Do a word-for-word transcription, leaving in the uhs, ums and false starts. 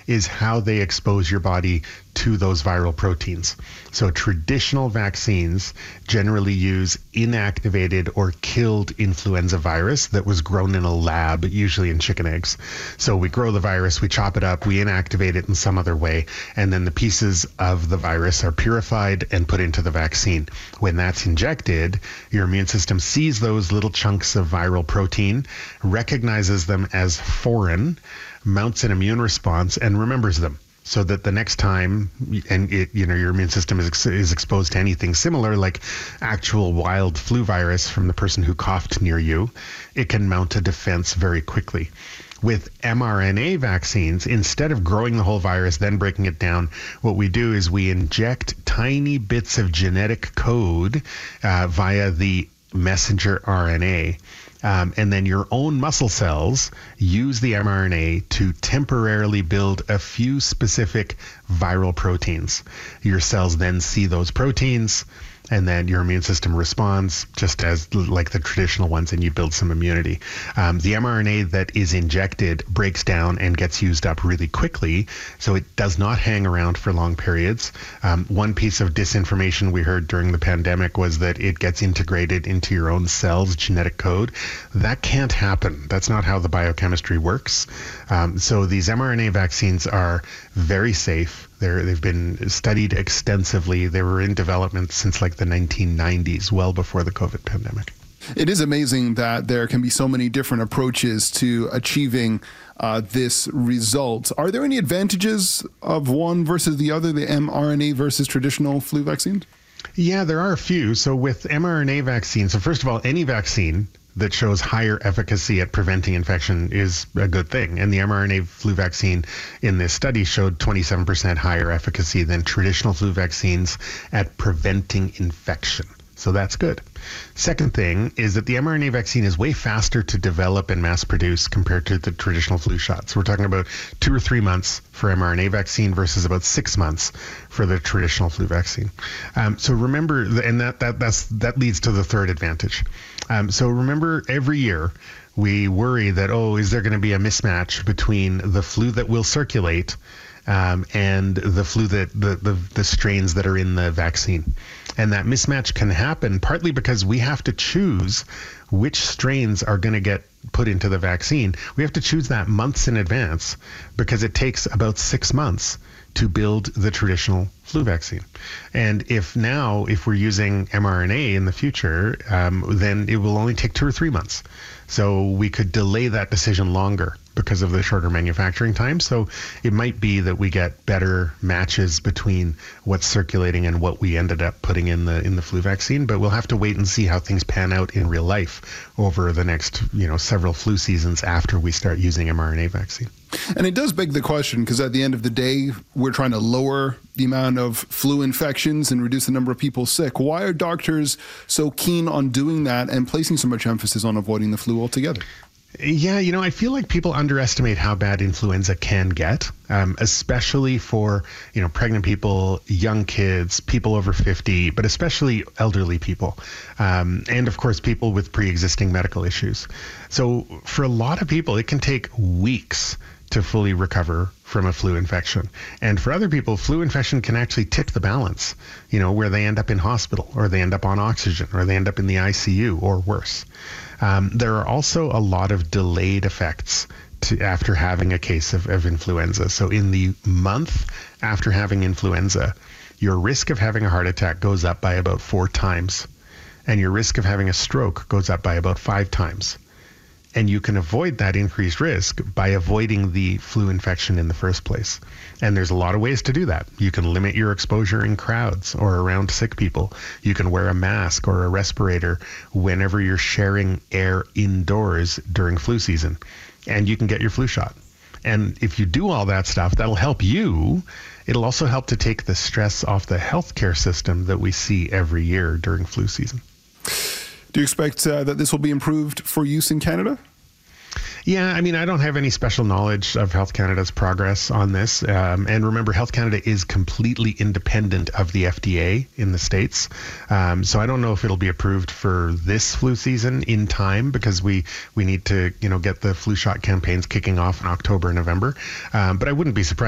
is how they expose your body to those viral proteins. So traditional vaccines generally use inactivated or killed influenza virus that was grown in a lab, usually in chicken eggs. So we grow the virus, we chop it up, we inactivate it in some other way, and then the pieces of the virus are purified and put into the vaccine. When that's injected, your immune system sees those little chunks of viral protein, recognizes them as foreign, mounts an immune response, and remembers them. So that the next time, and it, you know, your immune system is ex- is exposed to anything similar, like actual wild flu virus from the person who coughed near you, it can mount a defense very quickly. With mRNA vaccines, instead of growing the whole virus, then breaking it down, what we do is we inject tiny bits of genetic code uh, via the messenger R N A. Um, and then your own muscle cells use the mRNA to temporarily build a few specific viral proteins. Your cells then see those proteins, and then your immune system responds just as like the traditional ones, and you build some immunity. Um, the mRNA that is injected breaks down and gets used up really quickly, so it does not hang around for long periods. Um, one piece of disinformation we heard during the pandemic was that it gets integrated into your own cell's genetic code. That can't happen. That's not how the biochemistry works. Um, so these mRNA vaccines are very safe. They're, they've been studied extensively. They were in development since like the nineteen nineties, well before the COVID pandemic. It is amazing that there can be so many different approaches to achieving uh, this result. Are there any advantages of one versus the other, the mRNA versus traditional flu vaccines? Yeah, there are a few. So with mRNA vaccines, so first of all, any vaccine that shows higher efficacy at preventing infection is a good thing. And the mRNA flu vaccine in this study showed twenty-seven percent higher efficacy than traditional flu vaccines at preventing infection. So that's good. Second thing is that the mRNA vaccine is way faster to develop and mass produce compared to the traditional flu shots. We're talking about two or three months for mRNA vaccine versus about six months for the traditional flu vaccine. Um, so remember, and that that that's that leads to the third advantage. Um, so remember, every year we worry that, oh, is there going to be a mismatch between the flu that will circulate um, and the flu that the, the the strains that are in the vaccine? And that mismatch can happen partly because we have to choose which strains are going to get put into the vaccine. We have to choose that months in advance because it takes about six months to build the traditional flu vaccine. And if now, if we're using mRNA in the future, um, then it will only take two or three months. So we could delay that decision longer because of the shorter manufacturing time. So it might be that we get better matches between what's circulating and what we ended up putting in the in the flu vaccine. But we'll have to wait and see how things pan out in real life over the next, you know, several flu seasons after we start using mRNA vaccine. And it does beg the question, because at the end of the day, we're trying to lower the amount of flu infections and reduce the number of people sick. Why are doctors so keen on doing that and placing so much emphasis on avoiding the flu altogether? Yeah, you know, I feel like people underestimate how bad influenza can get, um, especially for, you know, pregnant people, young kids, people over fifty, but especially elderly people. Um, and of course, people with pre-existing medical issues. So for a lot of people, it can take weeks to fully recover from a flu infection. And for other people, flu infection can actually tip the balance, you know, where they end up in hospital, or they end up on oxygen, or they end up in the I C U, or worse. Um, there are also a lot of delayed effects to, after having a case of, of influenza. So in the month after having influenza, your risk of having a heart attack goes up by about four times, and your risk of having a stroke goes up by about five times. And you can avoid that increased risk by avoiding the flu infection in the first place. And there's a lot of ways to do that. You can limit your exposure in crowds or around sick people. You can wear a mask or a respirator whenever you're sharing air indoors during flu season. And you can get your flu shot. And if you do all that stuff, that'll help you. It'll also help to take the stress off the healthcare system that we see every year during flu season. Do you expect uh, that this will be improved for use in Canada? Yeah, I mean, I don't have any special knowledge of Health Canada's progress on this. Um, and remember, Health Canada is completely independent of the F D A in the States. Um, so I don't know if it'll be approved for this flu season in time, because we, we need to, you know, get the flu shot campaigns kicking off in October, November. Um, but I wouldn't be surprised